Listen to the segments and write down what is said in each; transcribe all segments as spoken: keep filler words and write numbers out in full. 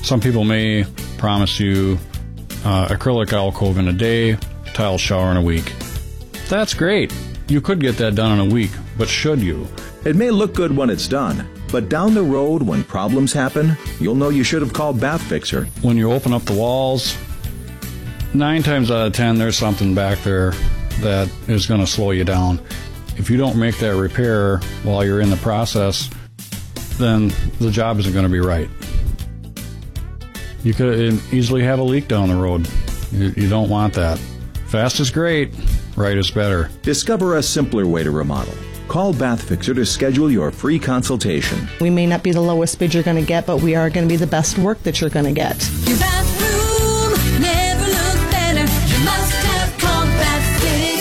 Some people may promise you uh, acrylic alcove in a day, tile shower in a week. That's great. You could get that done in a week, but should you? It may look good when it's done, but down the road when problems happen, you'll know you should have called Bath Fixer. When you open up the walls, nine times out of ten, there's something back there that is going to slow you down. If you don't make that repair while you're in the process, then the job isn't going to be right. You could easily have a leak down the road. You, you don't want that. Fast is great, right is better. Discover a simpler way to remodel. Call Bath Fixer to schedule your free consultation. We may not be the lowest bid you're going to get, but we are going to be the best work that you're going to get. Your bathroom never looked better. You must have called Bath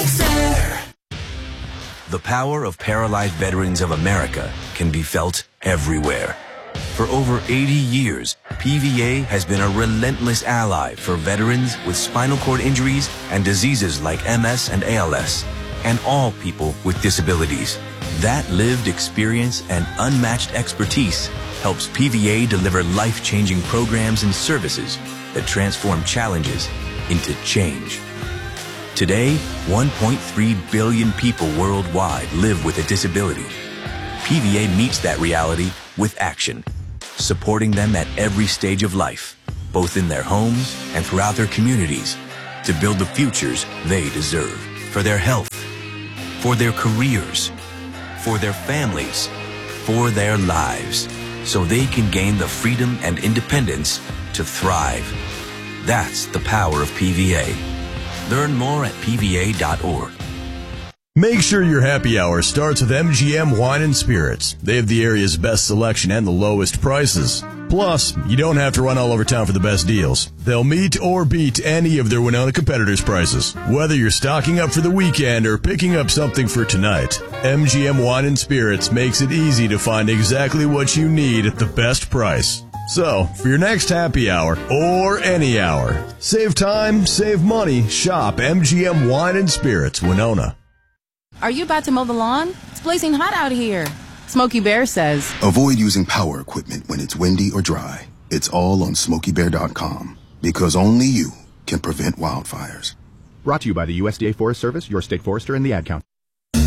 Fixer. The power of paralyzed veterans of America can be felt everywhere. For over eighty years, P V A has been a relentless ally for veterans with spinal cord injuries and diseases like M S and A L S, and all people with disabilities. That lived experience and unmatched expertise helps P V A deliver life-changing programs and services that transform challenges into change. Today, one point three billion people worldwide live with a disability. P V A meets that reality with action, supporting them at every stage of life, both in their homes and throughout their communities, to build the futures they deserve for their health, for their careers, for their families, for their lives, so they can gain the freedom and independence to thrive. That's the power of P V A. Learn more at P V A dot org. Make sure your happy hour starts with M G M Wine and Spirits. They have the area's best selection and the lowest prices. Plus, you don't have to run all over town for the best deals. They'll meet or beat any of their Winona competitors' prices. Whether you're stocking up for the weekend or picking up something for tonight, M G M Wine and Spirits makes it easy to find exactly what you need at the best price. So, for your next happy hour, or any hour, save time, save money, shop M G M Wine and Spirits, Winona. Are you about to mow the lawn? It's blazing hot out here. Smokey Bear says, avoid using power equipment when it's windy or dry. It's all on smokey bear dot com, because only you can prevent wildfires. Brought to you by the U S D A Forest Service, your state forester, and the Ad Council.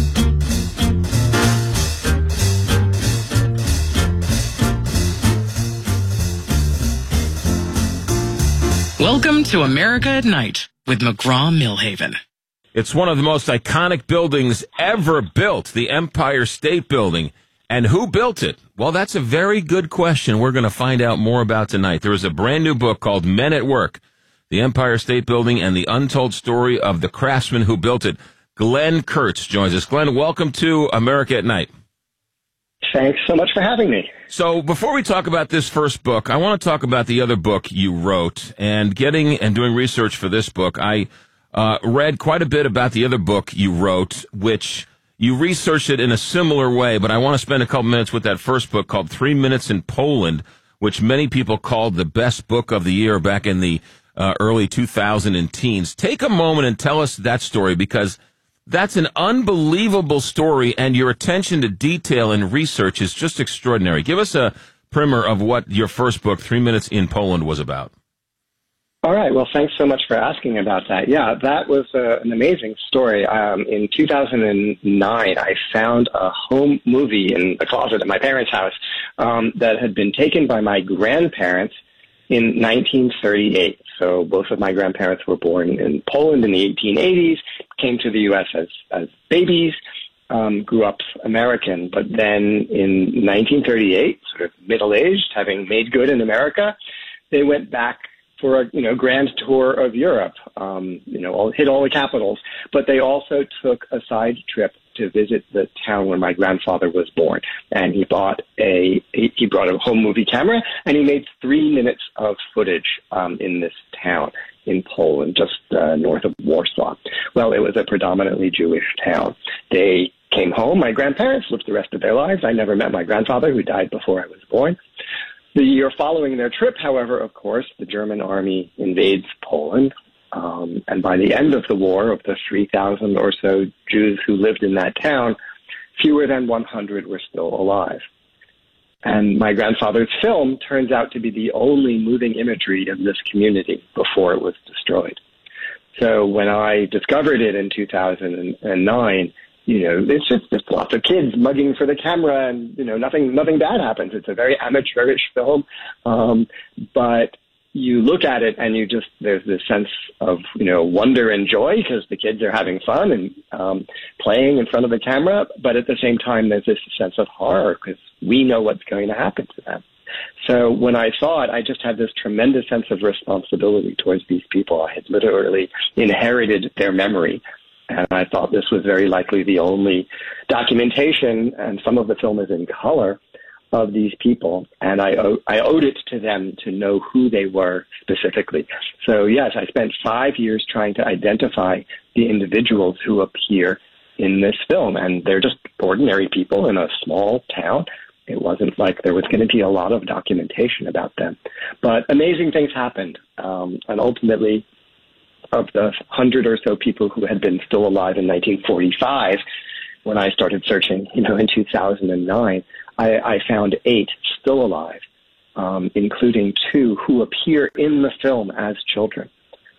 Welcome to America at Night with McGraw-Millhaven. It's one of the most iconic buildings ever built, the Empire State Building. And who built it? Well, that's a very good question we're going to find out more about tonight. There is a brand new book called Men at Work, the Empire State Building and the Untold Story of the Craftsman Who Built It. Glenn Kurtz joins us. Glenn, welcome to America at Night. Thanks so much for having me. So before we talk about this first book, I want to talk about the other book you wrote. And getting and doing research for this book, I uh, read quite a bit about the other book you wrote, which you researched it in a similar way. But I want to spend a couple minutes with that first book called Three Minutes in Poland, which many people called the best book of the year back in the uh, early two thousand teens. Take a moment and tell us that story, because that's an unbelievable story, and your attention to detail and research is just extraordinary. Give us a primer of what your first book, Three Minutes in Poland, was about. All right. Well, thanks so much for asking about that. Yeah, that was uh, an amazing story. Um, in two thousand nine, I found a home movie in the closet at my parents' house um, that had been taken by my grandparents in nineteen thirty-eight. So both of my grandparents were born in Poland in the eighteen eighties, came to the U S as, as babies, um, grew up American. But then in nineteen thirty-eight, sort of middle-aged, having made good in America, they went back for a you know grand tour of Europe, um, you know, all, hit all the capitals. But they also took a side trip to visit the town where my grandfather was born, and he bought a he, he brought a home movie camera, and he made three minutes of footage um, in this town in Poland, just uh, north of Warsaw. Well, it was a predominantly Jewish town. They came home. My grandparents lived the rest of their lives. I never met my grandfather, who died before I was born. The year following their trip, however, of course, the German army invades Poland. Um, and by the end of the war, of the three thousand or so Jews who lived in that town, fewer than one hundred were still alive. And my grandfather's film turns out to be the only moving imagery of this community before it was destroyed. So when I discovered it in two thousand nine, you know, it's just, just lots of kids mugging for the camera, and, you know, nothing nothing bad happens. It's a very amateurish film, um, but you look at it and you just, there's this sense of, you know, wonder and joy because the kids are having fun and um, playing in front of the camera. But at the same time, there's this sense of horror because we know what's going to happen to them. So when I saw it, I just had this tremendous sense of responsibility towards these people. I had literally inherited their memory. And I thought this was very likely the only documentation, and some of the film is in color, of these people, and I, owe, I owed it to them to know who they were specifically. So yes, I spent five years trying to identify the individuals who appear in this film, and they're just ordinary people in a small town. It wasn't like there was going to be a lot of documentation about them. But amazing things happened, um, and ultimately, of the hundred or so people who had been still alive in nineteen forty-five, when I started searching, you know, in two thousand nine, I, I found eight still alive, um, including two who appear in the film as children.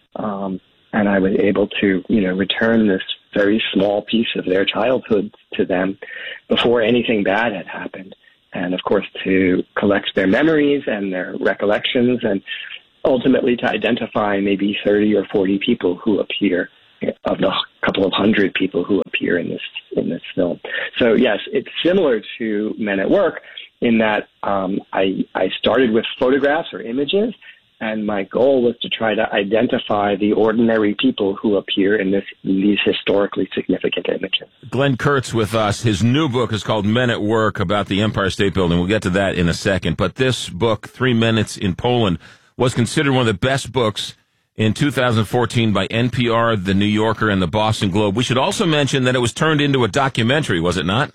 Um, and I was able to, you know, return this very small piece of their childhood to them before anything bad had happened. And, of course, to collect their memories and their recollections, and ultimately to identify maybe thirty or forty people who appear, of the couple of hundred people who appear in this in this film. So yes, it's similar to Men at Work in that um, I I started with photographs or images, and my goal was to try to identify the ordinary people who appear in this in these historically significant images. Glenn Kurtz with us. His new book is called Men at Work, about the Empire State Building. We'll get to that in a second. But this book, Three Minutes in Poland, was considered one of the best books in two thousand fourteen by N P R, The New Yorker, and the Boston Globe. We should also mention that it was turned into a documentary, was it not?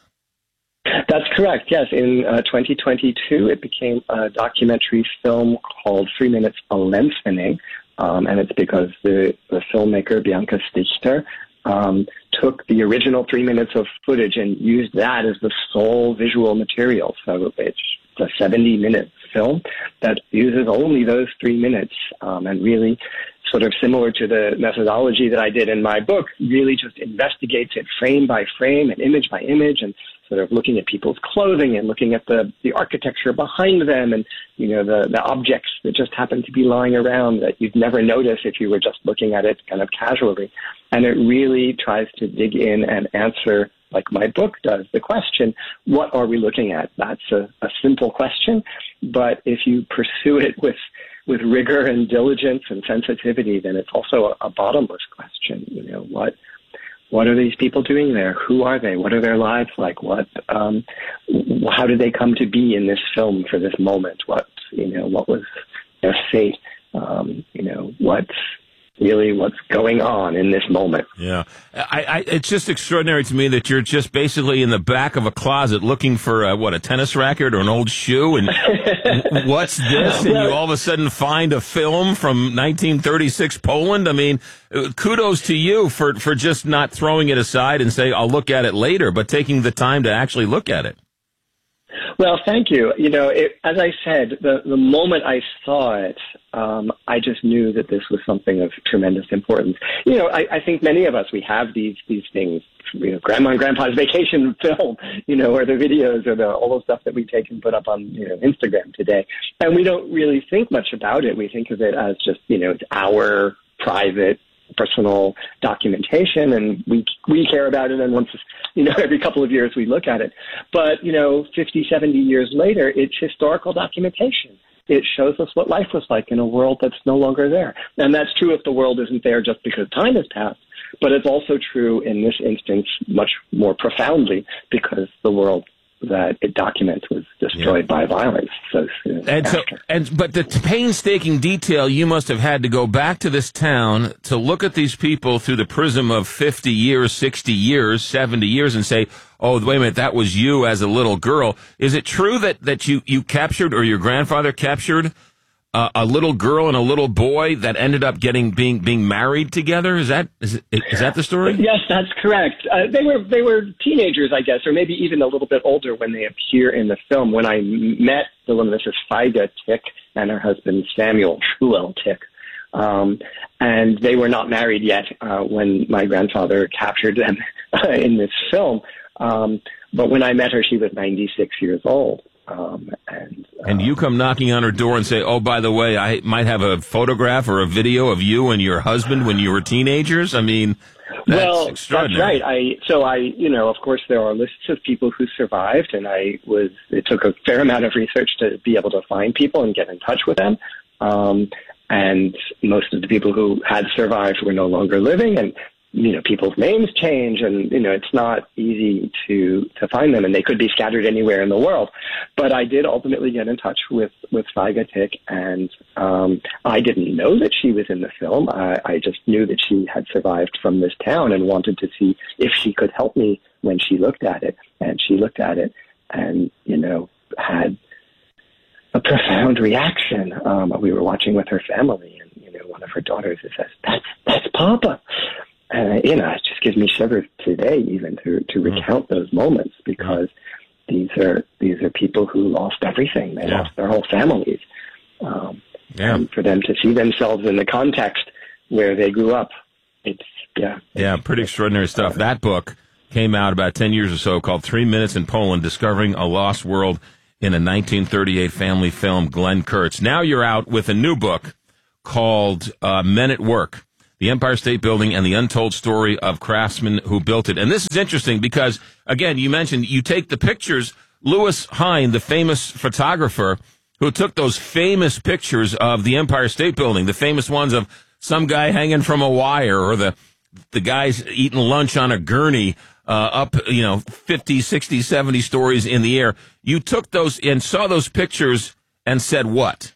That's correct, yes. In uh, twenty twenty-two, it became a documentary film called Three Minutes a Lensmaning, um, and it's because the, the filmmaker, Bianca Stichter, um, took the original three minutes of footage and used that as the sole visual material. So it's a seventy-minute film that uses only those three minutes, um, and really sort of similar to the methodology that I did in my book, really just investigates it frame by frame and image by image, and sort of looking at people's clothing and looking at the, the architecture behind them, and, you know, the, the objects that just happen to be lying around that you'd never notice if you were just looking at it kind of casually. And it really tries to dig in and answer, like my book does, the question, what are we looking at? That's a, a simple question, but if you pursue it with with rigor and diligence and sensitivity, then it's also a, a bottomless question. You know, what what are these people doing there? Who are they? What are their lives like? What um, how did they come to be in this film for this moment? What you know, what was their fate? Um, you know, what's really what's going on in this moment. Yeah. I, I, it's just extraordinary to me that you're just basically in the back of a closet looking for, a, what, a tennis racket or an old shoe, and what's this? And you all of a sudden find a film from nineteen thirty-six Poland? I mean, kudos to you for, for just not throwing it aside and say, I'll look at it later, but taking the time to actually look at it. Well, thank you. You know, it, as I said, the, the moment I saw it, um, I just knew that this was something of tremendous importance. You know, I, I think many of us, we have these these things, you know, Grandma and Grandpa's vacation film, you know, or the videos or the all the stuff that we take and put up on, you know, Instagram today. And we don't really think much about it. We think of it as just, you know, it's our private personal documentation, and we we care about it, and once, you know, every couple of years we look at it. But, you know, fifty, seventy years later, it's historical documentation. It shows us what life was like in a world that's no longer there. And that's true if the world isn't there just because time has passed, but it's also true in this instance much more profoundly because the world that it documents was destroyed yeah. by violence so soon and after. So, and but the painstaking detail, you must have had to go back to this town to look at these people through the prism of fifty years, sixty years, seventy years, and say, oh, wait a minute, that was you as a little girl. Is it true that, that you, you captured, or your grandfather captured, uh, a little girl and a little boy that ended up getting being being married together. Is that is, it, is that the story? Yes, that's correct. Uh, they were they were teenagers, I guess, or maybe even a little bit older when they appear in the film. When I met the woman, this is Feiga Tick and her husband Samuel Shmuel Tick. Um, and they were not married yet uh, when my grandfather captured them in this film. Um, but when I met her, she was ninety-six years old. Um, and uh, and you come knocking on her door and say, "Oh, by the way, I might have a photograph or a video of you and your husband when you were teenagers." I mean, that's well, extraordinary. that's right. I so I, you know, of course, there are lists of people who survived, and I was. It took a fair amount of research to be able to find people and get in touch with them. Um, And most of the people who had survived were no longer living, and you know, people's names change, and you know, it's not easy to to find them, and they could be scattered anywhere in the world. But I did ultimately get in touch with with Feiga Tick, and um, I didn't know that she was in the film. I, I just knew that she had survived from this town, and wanted to see if she could help me when she looked at it. And she looked at it, and you know, had a profound reaction. Um, we were watching with her family, and you know, one of her daughters says, "That's that's Papa," and uh, you know, it just gives me shivers today, even to to recount those moments, because these are these are people who lost everything. They Yeah. lost their whole families, um, Yeah. and for them to see themselves in the context where they grew up, it's yeah, Yeah, pretty extraordinary stuff. That book came out about ten years or so, called Three Minutes in Poland, Discovering a Lost World in a nineteen thirty-eight family film, Glenn Kurtz. Now you're out with a new book called uh, Men at Work, The Empire State Building and the Untold Story of Craftsmen Who Built It. And this is interesting because, again, you mentioned you take the pictures. Louis Hine, the famous photographer who took those famous pictures of the Empire State Building, the famous ones of some guy hanging from a wire, or the the guys eating lunch on a gurney uh, up, you know, fifty, sixty, seventy stories in the air. You took those and saw those pictures and said what?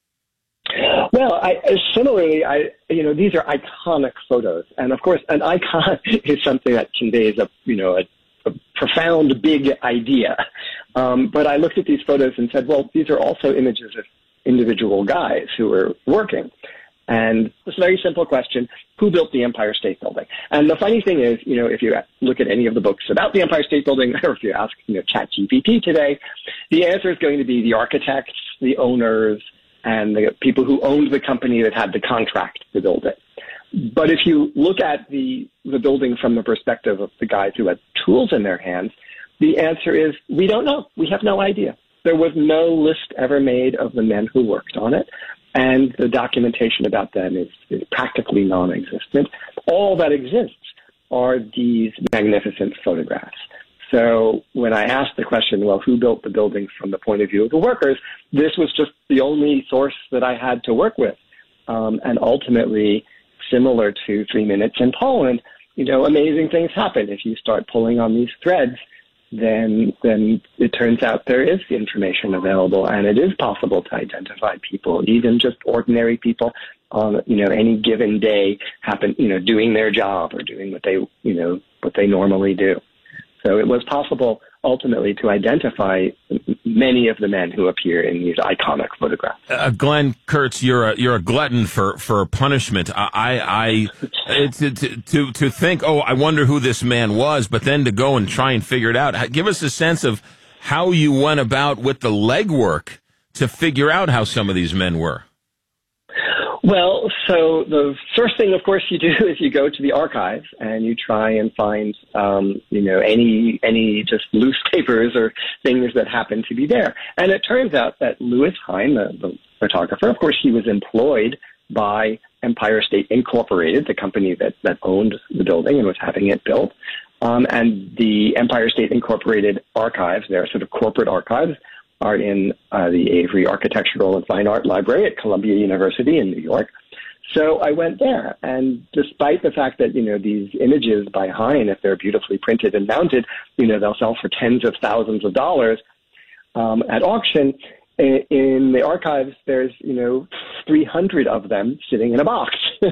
Well, I, similarly, I, you know, these are iconic photos. And of course, an icon is something that conveys a, you know, a, a profound, big idea. Um, but I looked at these photos and said, well, these are also images of individual guys who were working. And it's a very simple question: who built the Empire State Building? And the funny thing is, you know, if you look at any of the books about the Empire State Building, or if you ask, you know, ChatGPT today, the answer is going to be the architects, the owners, and the people who owned the company that had the contract to build it. But if you look at the the building from the perspective of the guys who had tools in their hands, the answer is we don't know. We have no idea. There was no list ever made of the men who worked on it. And the documentation about them is, is practically non-existent. All that exists are these magnificent photographs. So when I asked the question, well, who built the building from the point of view of the workers, this was just the only source that I had to work with. Um, and ultimately, similar to Three Minutes in Poland, you know, amazing things happen. If you start pulling on these threads, then then it turns out there is information available, and it is possible to identify people, even just ordinary people on, you know, any given day, happen, you know, doing their job or doing what they, you know, what they normally do. So it was possible ultimately to identify many of the men who appear in these iconic photographs. Uh, Glenn Kurtz, you're a you're a glutton for, for punishment. I I, I to, to to think, oh, I wonder who this man was, but then to go and try and figure it out. Give us a sense of how you went about with the legwork to figure out how some of these men were. Well, so the first thing, of course, you do is you go to the archives and you try and find, um, you know, any any just loose papers or things that happen to be there. And it turns out that Louis Hine, the, the photographer, of course, he was employed by Empire State Incorporated, the company that, that owned the building and was having it built. Um, and the Empire State Incorporated archives, their sort of corporate archives, are in uh, the Avery Architectural and Fine Art Library at Columbia University in New York. So I went there, and despite the fact that, you know, these images by Hine, if they're beautifully printed and mounted, you know, they'll sell for tens of thousands of dollars um, at auction, in, in the archives, there's, you know, three hundred of them sitting in a box.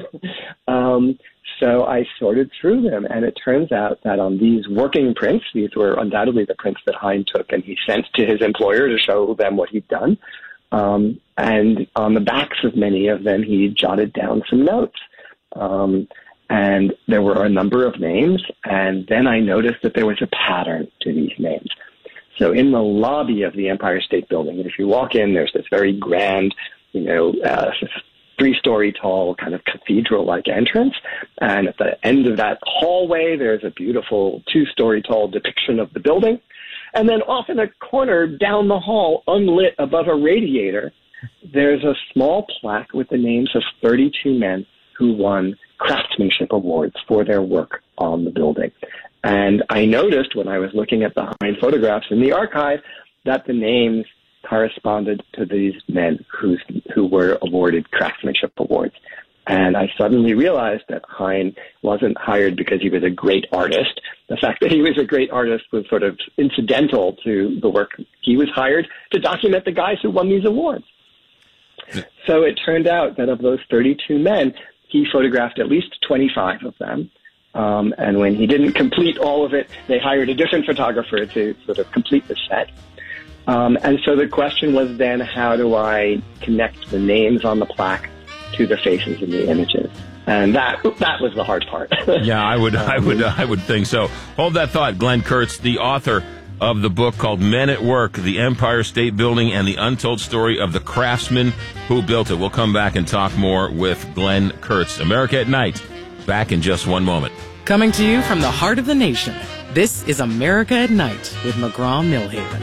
um, So I sorted through them, and it turns out that on these working prints, these were undoubtedly the prints that Hine took and he sent to his employer to show them what he'd done. Um, and on the backs of many of them, he jotted down some notes. Um, and there were a number of names. And then I noticed that there was a pattern to these names. So in the lobby of the Empire State Building, if you walk in, there's this very grand, you know, uh, three-story tall kind of cathedral-like entrance. And at the end of that hallway, there's a beautiful two-story tall depiction of the building. And then off in a corner down the hall, unlit above a radiator, there's a small plaque with the names of thirty-two men who won craftsmanship awards for their work on the building. And I noticed when I was looking at the Hine photographs in the archive that the names corresponded to these men who's, who were awarded craftsmanship awards. And I suddenly realized that Hine wasn't hired because he was a great artist. The fact that he was a great artist was sort of incidental to the work. He was hired to document the guys who won these awards. So it turned out that of those thirty-two men, he photographed at least twenty-five of them. Um, and when he didn't complete all of it, they hired a different photographer to sort of complete the set. Um, and so the question was then, how do I connect the names on the plaque to the faces in the images? And that that was the hard part. Yeah, I would, I would, I would think so. Hold that thought, Glenn Kurtz, the author of the book called Men at Work, the Empire State Building and the Untold Story of the Craftsmen Who Built It. We'll come back and talk more with Glenn Kurtz. America at Night, back in just one moment. Coming to you from the heart of the nation, this is America at Night with McGraw-Millhaven.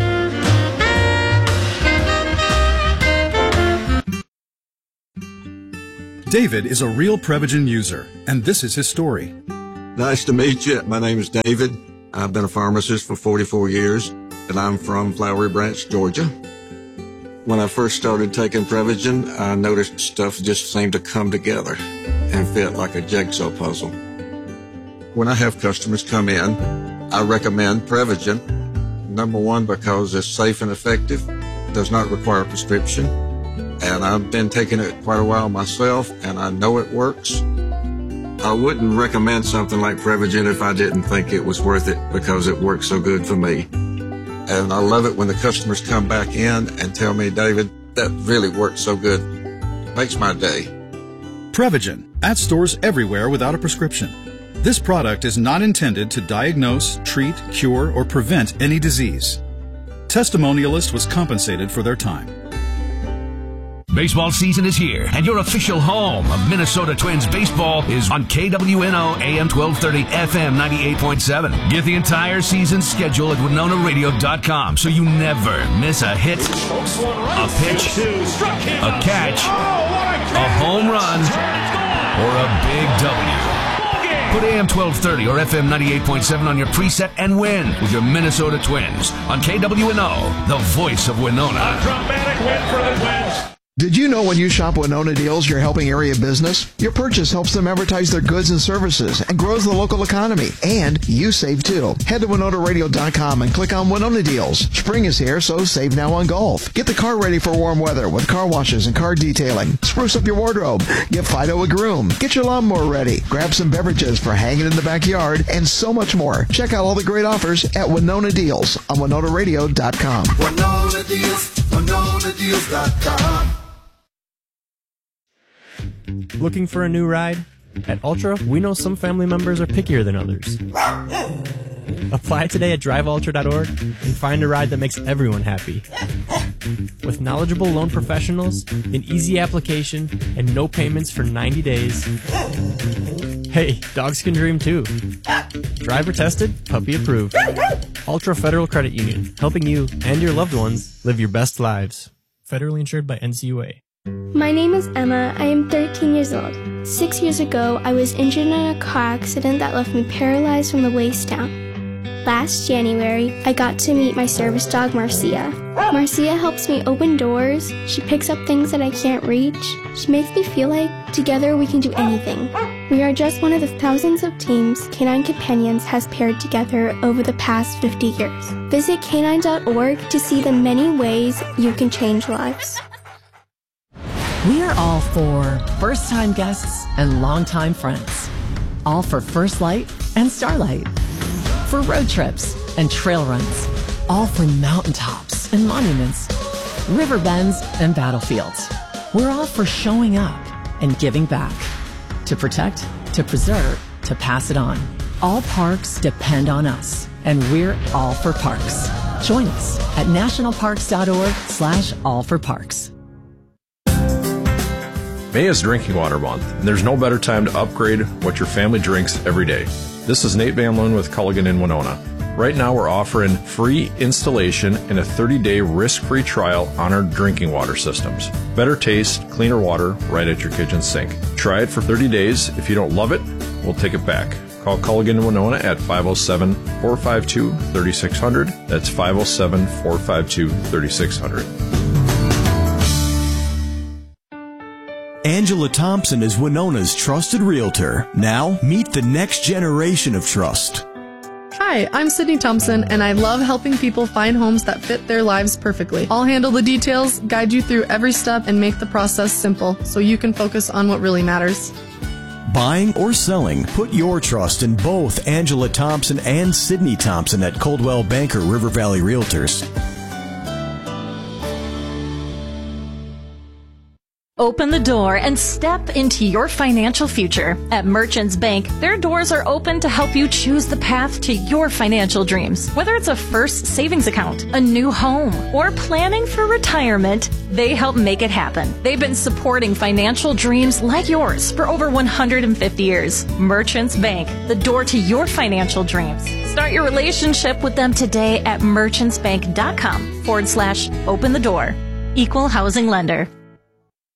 David is a real Prevagen user, and this is his story. Nice to meet you. My name is David. I've been a pharmacist for forty-four years, and I'm from Flowery Branch, Georgia. When I first started taking Prevagen, I noticed stuff just seemed to come together and fit like a jigsaw puzzle. When I have customers come in, I recommend Prevagen. Number one, because it's safe and effective, does not require a prescription, and I've been taking it quite a while myself, and I know it works. I wouldn't recommend something like Prevagen if I didn't think it was worth it because it works so good for me. And I love it when the customers come back in and tell me, David, that really works so good. Makes my day. Prevagen, at stores everywhere without a prescription. This product is not intended to diagnose, treat, cure, or prevent any disease. Testimonialist was compensated for their time. Baseball season is here, and your official home of Minnesota Twins baseball is on K W N O A M twelve thirty, F M ninety-eight point seven. Get the entire season schedule at winona radio dot com so you never miss a hit, a pitch, a catch, a home run, or a big W. Put A M twelve thirty or F M ninety-eight point seven on your preset and win with your Minnesota Twins on K W N O, the voice of Winona. A dramatic win for the Twins. Did you know when you shop Winona Deals, you're helping area business? Your purchase helps them advertise their goods and services and grows the local economy. And you save too. Head to winona radio dot com and click on Winona Deals. Spring is here, so save now on golf. Get the car ready for warm weather with car washes and car detailing. Spruce up your wardrobe. Get Fido a groom. Get your lawnmower ready. Grab some beverages for hanging in the backyard and so much more. Check out all the great offers at Winona Deals on winona radio dot com. Winona Deals, winona deals dot com. Looking for a new ride? At Ultra, we know some family members are pickier than others. Apply today at drive ultra dot org and find a ride that makes everyone happy. With knowledgeable loan professionals, an easy application, and no payments for ninety days. Hey, dogs can dream too. Driver tested, puppy approved. Ultra Federal Credit Union, helping you and your loved ones live your best lives. Federally insured by N C U A. My name is Emma. I am thirteen years old. Six years ago, I was injured in a car accident that left me paralyzed from the waist down. Last January, I got to meet my service dog, Marcia. Marcia helps me open doors. She picks up things that I can't reach. She makes me feel like together we can do anything. We are just one of the thousands of teams Canine Companions has paired together over the past fifty years. Visit canine dot org to see the many ways you can change lives. We are all for first-time guests and longtime friends. All for First Light and Starlight. For road trips and trail runs. All for mountaintops and monuments. river bends, and battlefields. We're all for showing up and giving back. To protect, to preserve, to pass it on. All parks depend on us, and we're all for parks. Join us at nationalparks.org slash all for parks. May is Drinking Water Month, and there's no better time to upgrade what your family drinks every day. This is Nate Van Loon with Culligan in Winona. Right now we're offering free installation and a thirty-day risk-free trial on our drinking water systems. Better taste, cleaner water right at your kitchen sink. Try it for thirty days. If you don't love it, we'll take it back. Call Culligan in Winona at five oh seven, four five two, three six zero zero. That's five oh seven, four five two, three six zero zero. Angela Thompson is Winona's trusted realtor. Now, meet the next generation of trust. Hi, I'm Sydney Thompson, and I love helping people find homes that fit their lives perfectly. I'll handle the details, guide you through every step, and make the process simple so you can focus on what really matters. Buying or selling, put your trust in both Angela Thompson and Sydney Thompson at Coldwell Banker River Valley Realtors. Open the door and step into your financial future. At Merchants Bank, their doors are open to help you choose the path to your financial dreams. Whether it's a first savings account, a new home, or planning for retirement, they help make it happen. They've been supporting financial dreams like yours for over one hundred fifty years. Merchants Bank, the door to your financial dreams. Start your relationship with them today at merchantsbank.com forward slash open the door. Equal housing lender.